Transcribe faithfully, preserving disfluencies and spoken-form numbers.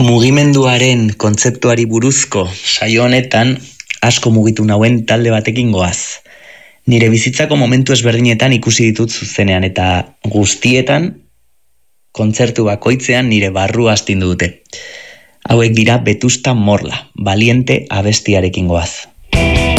Mugimenduaren kontzeptuari buruzko saio honetan asko mugitu nauen talde batekin goaz. Nire bizitzako momentu ezberdinetan ikusi ditut zuzenean eta guztietan kontzertu bakoitzean nire barrua astindu dute. Hauek dira Vetusta Morla, Valiente abestiarekin goaz.